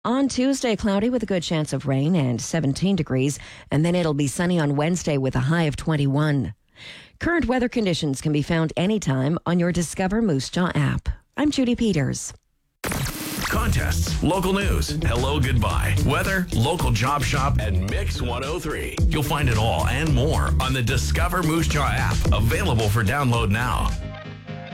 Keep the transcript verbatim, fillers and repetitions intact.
On Tuesday, cloudy with a good chance of rain and seventeen degrees, and then it'll be sunny on Wednesday with a high of twenty-one. Current weather conditions can be found anytime on your Discover Moose Jaw app. I'm Judy Peters. Contests, local news, hello, goodbye, weather, local job shop, and Mix one oh three. You'll find it all and more on the Discover Moose Jaw app, available for download now.